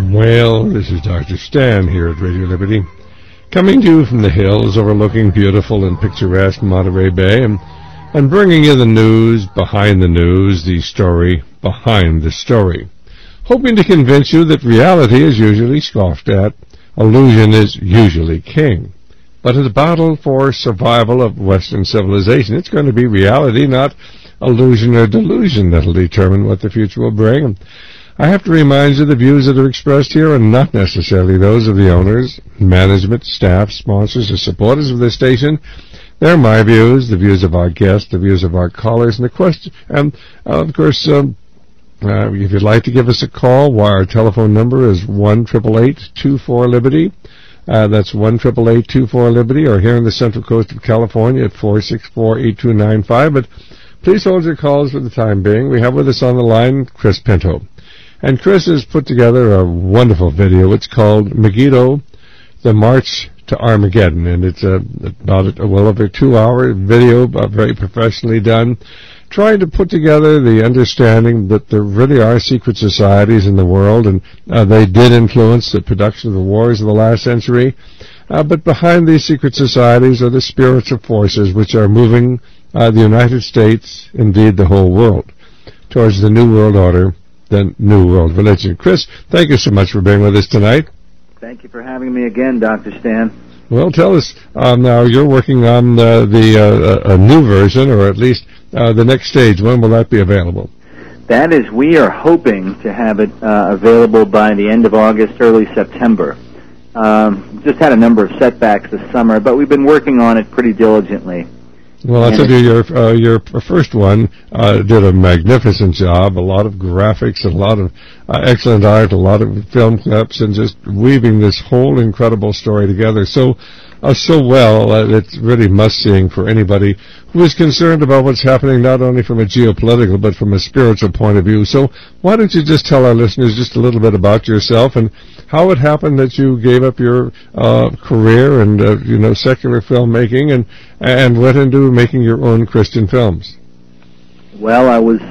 Well, this is Dr. Stan here at Radio Liberty, coming to you from the hills overlooking beautiful and picturesque Monterey Bay, and bringing you the news behind the news, the story behind the story, hoping to convince you that reality is usually scoffed at, illusion is usually king. But in the battle for survival of Western civilization, it's going to be reality, not illusion or delusion, that'll determine what the future will bring. I have to remind you the views that are expressed here are not necessarily those of the owners, management, staff, sponsors, or supporters of this station. They're my views, the views of our guests, the views of our callers, and the question. And of course, if you'd like to give us a call, our telephone number is 1-888-24-LIBERTY. That's 1-888-24-LIBERTY, or here on the Central Coast of California at 464-8295. But please hold your calls for the time being. We have with us on the line Chris Pinto. And Chris has put together a wonderful video. It's called Megiddo, the March to Armageddon. And it's about over a 2-hour video, very professionally done, trying to put together the understanding that there really are secret societies in the world, and they did influence the production of the wars of the last century. But behind these secret societies are the spiritual forces which are moving the United States, indeed the whole world, towards the New World Order, the New World Religion. Chris, thank you so much for being with us tonight. Thank you for having me again, Dr. Stan. Well, tell us, now you're working on a new version, or at least the next stage. When will that be available? That is, we are hoping to have it available by the end of August, early September. Just had a number of setbacks this summer, but we've been working on it pretty diligently. Well, I'll tell you, your first one did a magnificent job, a lot of graphics, and a lot of excellent art, a lot of film clips, and just weaving this whole incredible story together so well it's really must-seeing for anybody who is concerned about what's happening not only from a geopolitical but from a spiritual point of view. So why don't you just tell our listeners just a little bit about yourself and how it happened that you gave up your career and secular filmmaking and went into making your own Christian films? Well, I was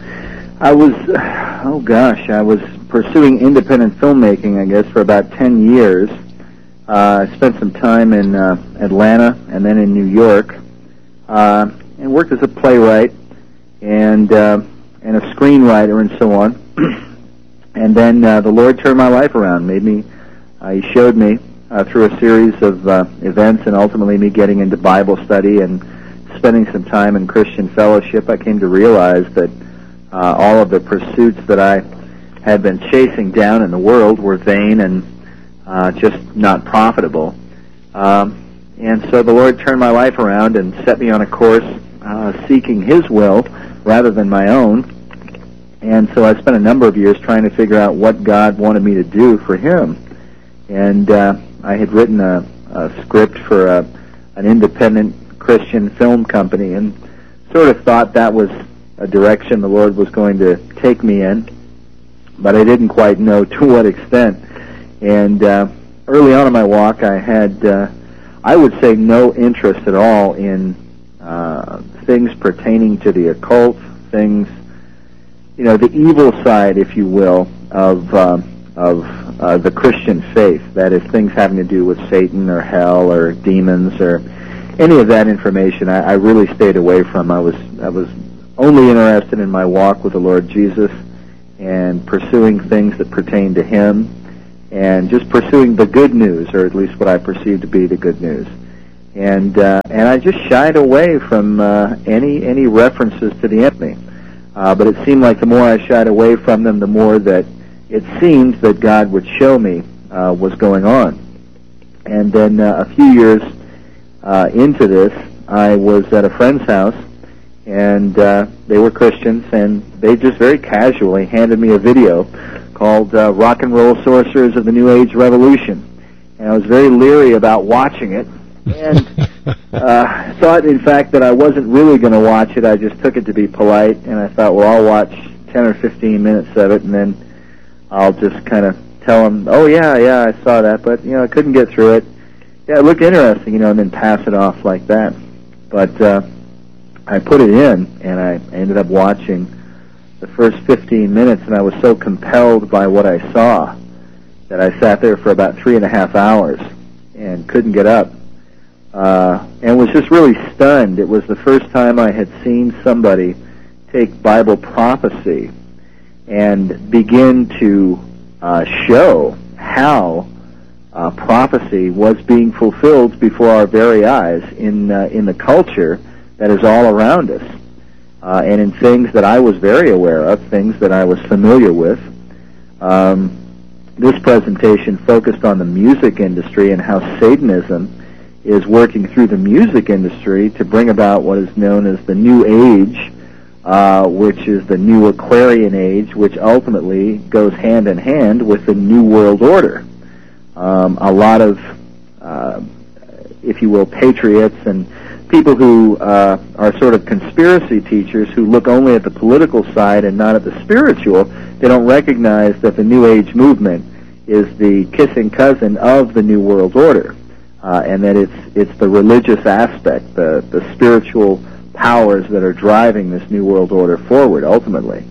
pursuing independent filmmaking, I guess, for about 10 years. I spent some time in Atlanta and then in New York, and worked as a playwright and a screenwriter and so on. And then the Lord turned my life around, He showed me through a series of events, and ultimately me getting into Bible study and spending some time in Christian fellowship. I came to realize that all of the pursuits that I had been chasing down in the world were vain and just not profitable. And so the Lord turned my life around and set me on a course seeking His will rather than my own. And so I spent a number of years trying to figure out what God wanted me to do for Him. And I had written a script for an independent Christian film company and sort of thought that was a direction the Lord was going to take me in, but I didn't quite know to what extent. And early on in my walk, I had, I would say, no interest at all in things pertaining to the occult, things, the evil side, if you will, of the Christian faith. That is, things having to do with Satan or hell or demons or any of that information. I really stayed away from. I was only interested in my walk with the Lord Jesus and pursuing things that pertain to Him, and just pursuing the good news, or at least what I perceived to be the good news. And I just shied away from any references to the enemy. But it seemed like the more I shied away from them, the more that it seemed that God would show me what's going on. And then a few years into this, I was at a friend's house, and they were Christians, and they just very casually handed me a video called Rock and Roll Sorcerers of the New Age Revolution. And I was very leery about watching it, and thought, in fact, that I wasn't really going to watch it. I just took it to be polite, and I thought, well, I'll watch 10 or 15 minutes of it, and then I'll just kind of tell them, oh, yeah, I saw that, but, I couldn't get through it. Yeah, it looked interesting, and then pass it off like that. But I put it in, and I ended up watching the first 15 minutes, and I was so compelled by what I saw that I sat there for about 3.5 hours and couldn't get up, and was just really stunned. It was the first time I had seen somebody take Bible prophecy and begin to show how prophecy was being fulfilled before our very eyes in the culture that is all around us, and in things that I was very aware of, things that I was familiar with. This presentation focused on the music industry and how Satanism is working through the music industry to bring about what is known as the New Age, which is the New Aquarian Age, which ultimately goes hand in hand with the New World Order. A lot of, if you will, patriots and people who are sort of conspiracy teachers who look only at the political side and not at the spiritual, they don't recognize that the New Age movement is the kissing cousin of the New World Order, and that it's the religious aspect, the spiritual powers that are driving this New World Order forward ultimately.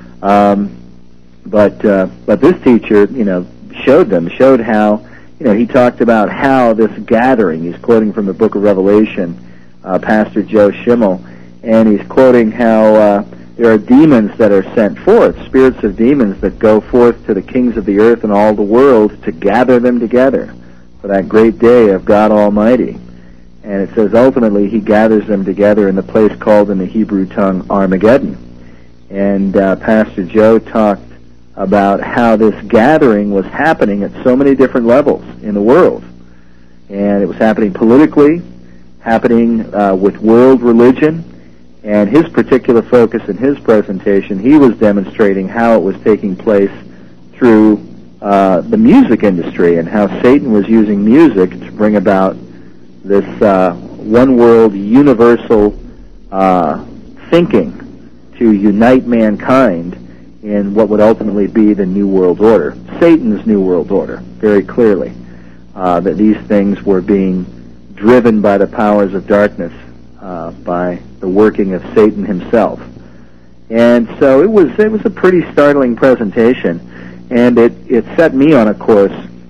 But this teacher, showed how, he talked about how this gathering, he's quoting from the book of Revelation, Pastor Joe Schimmel, and he's quoting how there are demons that are sent forth, spirits of demons that go forth to the kings of the earth and all the world to gather them together for that great day of God Almighty. And it says ultimately he gathers them together in the place called in the Hebrew tongue Armageddon. And Pastor Joe talked about how this gathering was happening at so many different levels in the world. And it was happening politically, happening with world religion, and his particular focus in his presentation, he was demonstrating how it was taking place through the music industry and how Satan was using music to bring about this one world universal thinking to unite mankind in what would ultimately be the New World Order, Satan's New World Order, very clearly, that these things were being driven by the powers of darkness, by the working of Satan himself. And so it was a pretty startling presentation, and it set me on a course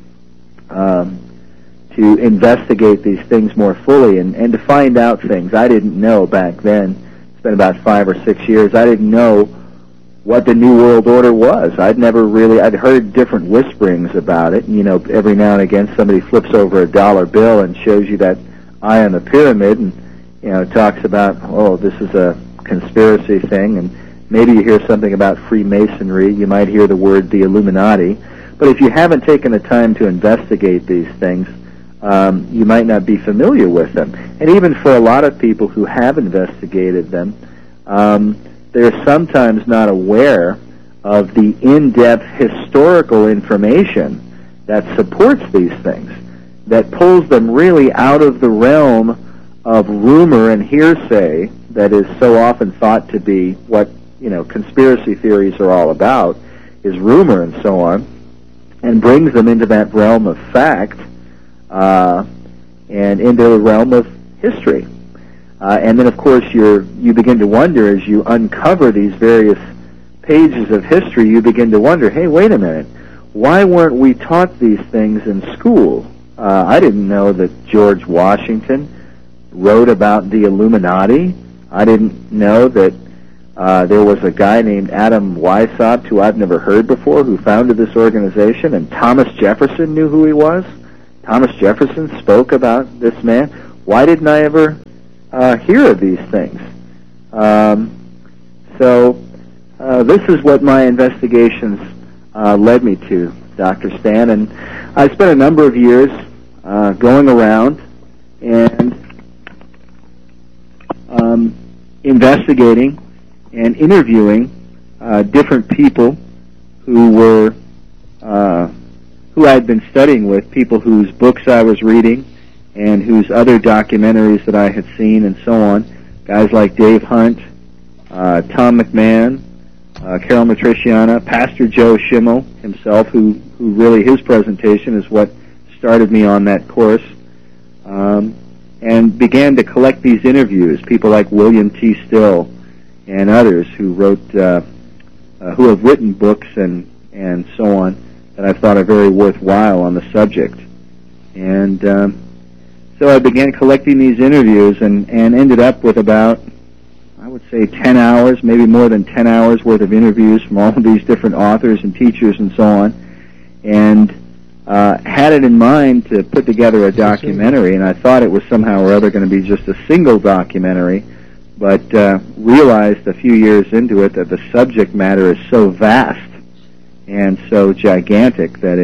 to investigate these things more fully and to find out things I didn't know back then. It's been about 5 or 6 years. I didn't know what the New World Order was. I'd heard different whisperings about it. Every now and again somebody flips over a dollar bill and shows you that eye on the pyramid and, talks about, this is a conspiracy thing, and maybe you hear something about Freemasonry. You might hear the word the Illuminati. But if you haven't taken the time to investigate these things, you might not be familiar with them. And even for a lot of people who have investigated them, they're sometimes not aware of the in-depth historical information that supports these things, that pulls them really out of the realm of rumor and hearsay that is so often thought to be what, conspiracy theories are all about, is rumor and so on, and brings them into that realm of fact, and into the realm of history. And then, of course, you begin to wonder as you uncover these various pages of history, you begin to wonder, hey, wait a minute, why weren't we taught these things in school? I didn't know that George Washington wrote about the Illuminati. I didn't know that there was a guy named Adam Weishaupt, who I've never heard before, who founded this organization, and Thomas Jefferson knew who he was. Thomas Jefferson spoke about this man. Why didn't I ever hear of these things? So this is what my investigations led me to, Dr. Stan, and I spent a number of years going around and investigating and interviewing different people who were who I had been studying with, people whose books I was reading and whose other documentaries that I had seen and so on, guys like Dave Hunt, Tom McMahon, Carol Matriciana, Pastor Joe Schimmel himself, who really, his presentation is what started me on that course, and began to collect these interviews, people like William T. Still and others who wrote, who have written books and so on, that I thought are very worthwhile on the subject. And so I began collecting these interviews and ended up with about, I would say, 10 hours, maybe more than 10 hours worth of interviews from all of these different authors and teachers and so on, and had it in mind to put together a documentary, and I thought it was somehow or other going to be just a single documentary, but realized a few years into it that the subject matter is so vast and so gigantic that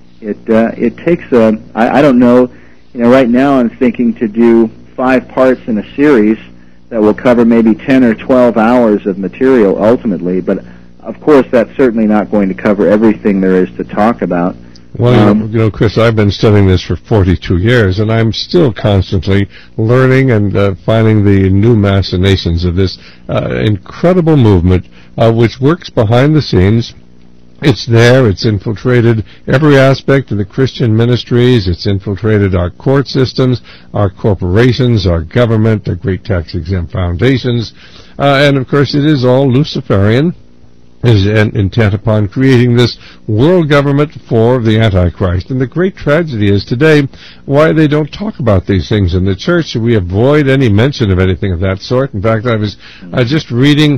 it takes a, I don't know, right now I'm thinking to do 5 parts in a series that will cover maybe 10 or 12 hours of material ultimately, but of course that's certainly not going to cover everything there is to talk about. Well, Chris, I've been studying this for 42 years, and I'm still constantly learning and finding the new machinations of this incredible movement, which works behind the scenes. It's there. It's infiltrated every aspect of the Christian ministries. It's infiltrated our court systems, our corporations, our government, our great tax-exempt foundations. And, of course, it is all Luciferian, is intent upon creating this world government for the Antichrist. And the great tragedy is today why they don't talk about these things in the church. We avoid any mention of anything of that sort. In fact, I was just reading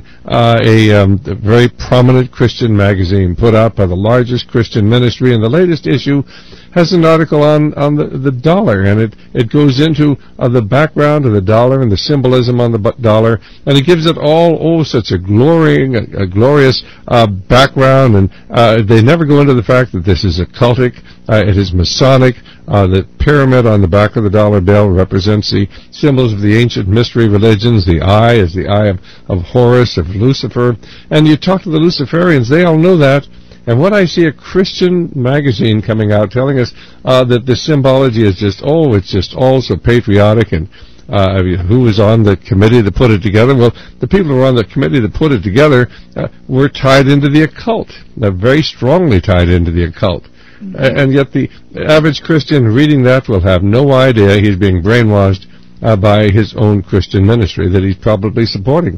a very prominent Christian magazine put out by the largest Christian ministry, and the latest issue has an article on the dollar, and it goes into the background of the dollar and the symbolism on the dollar, and it gives it all such a glorious background, and they never go into the fact that this is occultic, it is Masonic. The pyramid on the back of the dollar bill represents the symbols of the ancient mystery religions. The eye is the eye of Horus, of Lucifer, and you talk to the Luciferians, they all know that. And when I see a Christian magazine coming out telling us that the symbology is just all so patriotic, and who was on the committee that put it together? Well, the people who were on the committee that put it together were tied into the occult. They're very strongly tied into the occult. And yet the average Christian reading that will have no idea he's being brainwashed by his own Christian ministry that he's probably supporting.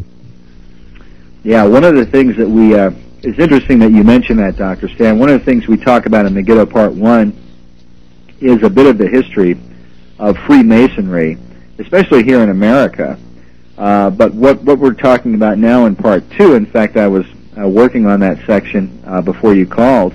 Yeah, one of the things that we... it's interesting that you mentioned that, Dr. Stan. One of the things we talk about in Megiddo Part 1 is a bit of the history of Freemasonry, especially here in America. But what we're talking about now in Part 2, in fact, I was working on that section before you called,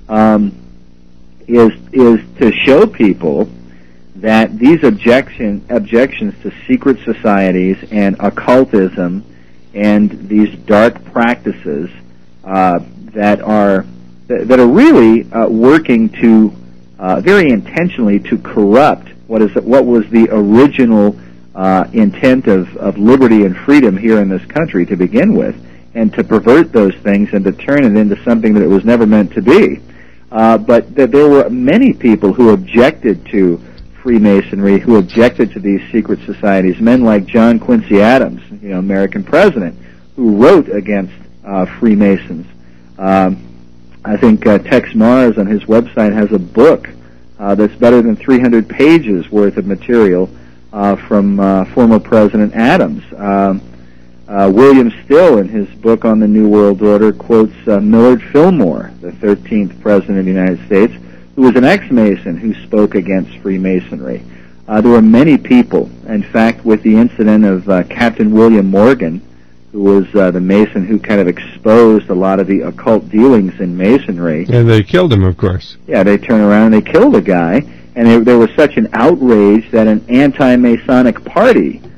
is to show people that these objections to secret societies and occultism and these dark practices that are really working to very intentionally to corrupt what was the original intent of liberty and freedom here in this country to begin with, and to pervert those things and to turn it into something that it was never meant to be. But that there were many people who objected to Freemasonry, who objected to these secret societies. Men like John Quincy Adams, American president, who wrote against Freemasons. I think Tex Mars on his website has a book that's better than 300 pages worth of material from former President Adams. William Still, in his book on the New World Order, quotes Millard Fillmore, the 13th President of the United States, who was an ex-Mason who spoke against Freemasonry. There were many people. In fact, with the incident of Captain William Morgan, who was the Mason who kind of exposed a lot of the occult dealings in Masonry. And they killed him, of course. Yeah, they turned around and they killed the guy, and there was such an outrage that an anti-Masonic party